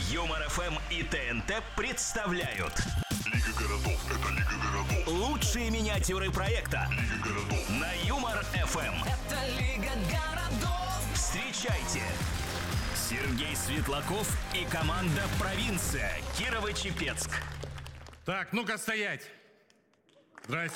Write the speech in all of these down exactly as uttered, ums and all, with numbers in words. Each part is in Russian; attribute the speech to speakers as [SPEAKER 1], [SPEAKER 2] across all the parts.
[SPEAKER 1] Юмор эф эм и ТНТ представляют
[SPEAKER 2] Лига городов, это Лига городов.
[SPEAKER 1] лучшие миниатюры проекта
[SPEAKER 2] Лига городов.
[SPEAKER 1] на Юмор эф эм.
[SPEAKER 3] Это Лига городов.
[SPEAKER 1] Встречайте! Сергей Светлаков и команда «Провинция», Кирово-Чепецк.
[SPEAKER 4] Так, ну-ка стоять. Здрасте.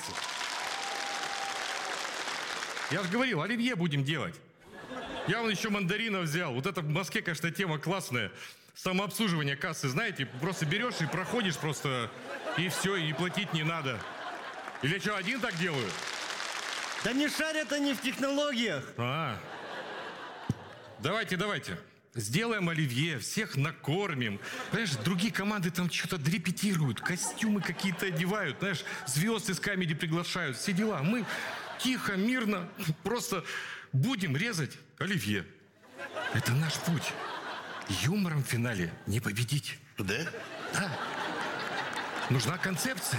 [SPEAKER 4] Я же говорил, оливье будем делать. Я вон еще мандаринов взял. Вот это в Москве, конечно, тема классная. Самообслуживание кассы, знаете, просто берешь и проходишь просто, и все, и платить не надо. Или что, один так делаю?
[SPEAKER 5] Да не шарят они в технологиях.
[SPEAKER 4] А, давайте, давайте. Сделаем оливье, всех накормим. Понимаешь, другие команды там что-то репетируют, костюмы какие-то одевают, знаешь, звезд из камеди приглашают, все дела. Мы тихо, мирно, просто будем резать оливье. Это наш путь. Юмором в финале не победить.
[SPEAKER 2] Да?
[SPEAKER 4] Да. Нужна концепция.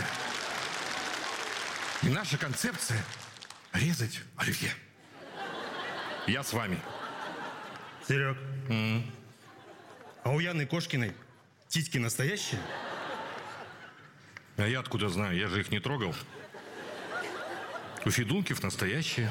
[SPEAKER 4] И наша концепция — резать оливье. Я с вами.
[SPEAKER 5] Серег, mm-hmm. а у Яны Кошкиной титьки настоящие?
[SPEAKER 4] А я откуда знаю? Я же их не трогал. У Федункив настоящие.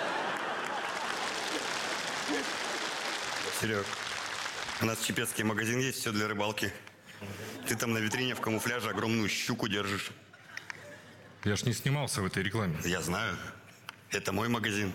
[SPEAKER 6] Серег, у нас в Чепецке магазин есть, все для рыбалки. Ты там на витрине в камуфляже огромную щуку держишь.
[SPEAKER 4] Я ж не снимался в этой рекламе.
[SPEAKER 6] Я знаю. Это мой магазин.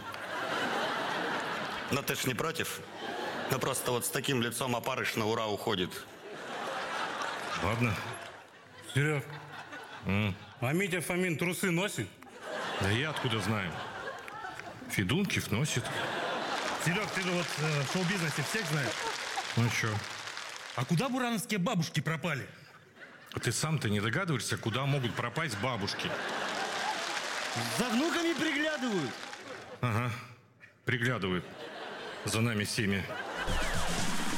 [SPEAKER 6] Но ты ж не против? Ну просто вот с таким лицом опарыш на ура уходит.
[SPEAKER 4] Ладно.
[SPEAKER 5] Серег,
[SPEAKER 4] Mm.
[SPEAKER 5] а Митя Фомин трусы носит?
[SPEAKER 4] Да я откуда знаю? Федункив носит.
[SPEAKER 5] Серег, ты же вот э, в шоу-бизнесе всех знаешь.
[SPEAKER 4] Ну что?
[SPEAKER 5] А куда бурановские бабушки пропали?
[SPEAKER 4] А ты сам-то не догадываешься, куда могут пропасть бабушки?
[SPEAKER 5] За внуками приглядывают.
[SPEAKER 4] Ага, приглядывают за нами всеми.